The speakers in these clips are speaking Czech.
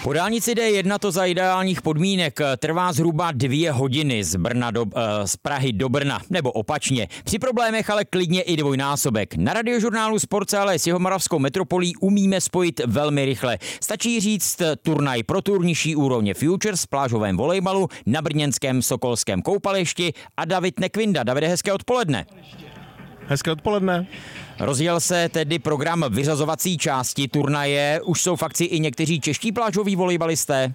Po dálnici D1 to za ideálních podmínek trvá zhruba 2 hodiny z Prahy do Brna, nebo opačně. Při problémech ale klidně i dvojnásobek. Na Radiožurnálu Sport se ale s jihomoravskou metropolí umíme spojit velmi rychle. Stačí říct turnaj pro tur nižší úrovně Futures v plážovém volejbalu na brněnském Sokolském koupališti a David Nekvinda. Davide, hezké odpoledne. Hezké odpoledne. Rozjel se tedy program vyřazovací části turnaje. Už jsou v akci i někteří čeští plážoví volejbalisté.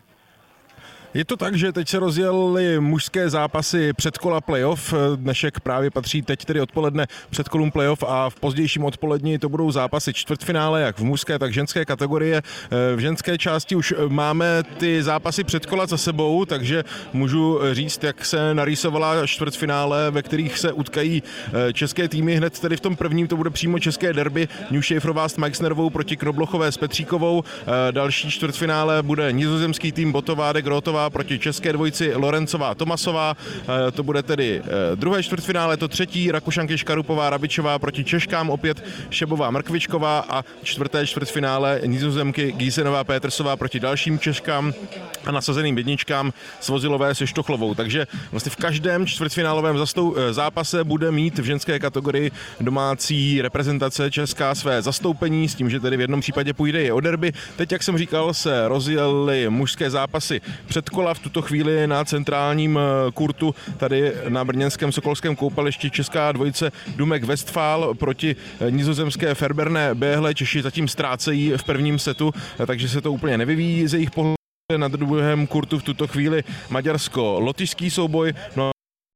Je to tak, že teď se rozjeli mužské zápasy předkola playoff. Dnešek právě patří teď tedy odpoledne předkolům playoff a v pozdějším odpoledni to budou zápasy čtvrtfinále, jak v mužské, tak ženské kategorie. V ženské části už máme ty zápasy předkola za sebou, takže můžu říct, jak se narýsovala čtvrtfinále, ve kterých se utkají české týmy. Hned tedy v tom prvním to bude přímo české derby New Schaeferová s Meixnerovou proti Knoblochové s Petříkovou. Další čtvrtfinále bude nizozemský tým Botová de Grotová proti české dvojici Lorencová Tomasová. To bude tedy druhé čtvrtfinále, to třetí Rakušanky Škarupová Rabičová proti Češkám, opět Šebová Mrkvičková a čtvrté čtvrtfinále Nizozemky Gísenová Pétersová proti dalším Češkám a nasazeným jedničkám Svozilové se Štochlovou. Takže vlastně v každém čtvrtfinálovém zápase bude mít v ženské kategorii domácí reprezentace česká své zastoupení, s tím, že tedy v jednom případě půjde i o derby. Teď, jak jsem říkal, se rozjeli mužské zápasy předkola. V tuto chvíli na centrálním kurtu tady na brněnském Sokolském koupališti česká dvojice Dumek Westphal proti nizozemské Ferberné Béhle. Češi zatím ztrácejí v prvním setu, takže se to úplně nevyvíjí z jejich pohledu. Na druhém kurtu v tuto chvíli maďarsko-lotyšský souboj. No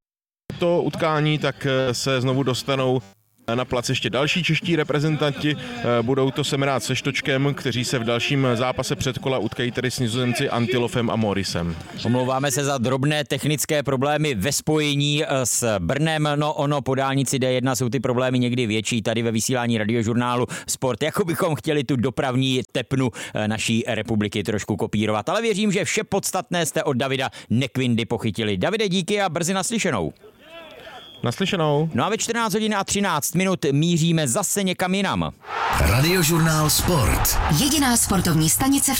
to utkání tak se znovu dostanou na plac ještě další čeští reprezentanti, budou to Semerád se Štočkem, kteří se v dalším zápase předkola utkají tedy s Nizozemci Antilofem a Morisem. Omlouváme se za drobné technické problémy ve spojení s Brnem, no ono po dálnici D1 jsou ty problémy někdy větší tady ve vysílání Radiožurnálu Sport, jako bychom chtěli tu dopravní tepnu naší republiky trošku kopírovat, ale věřím, že vše podstatné jste od Davida Nekvindy pochytili. Davide, díky a brzy naslyšenou. Naslyšenou. No a ve 14 hodin a 13 minut míříme zase někam jinam. Radiožurnál Sport. Jediná sportovní stanice v